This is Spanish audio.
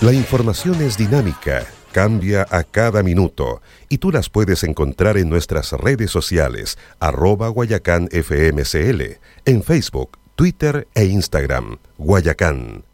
La información es dinámica, cambia a cada minuto y tú las puedes encontrar en nuestras redes sociales @GuayacánFMCL, en Facebook, Twitter e Instagram. Guayacán,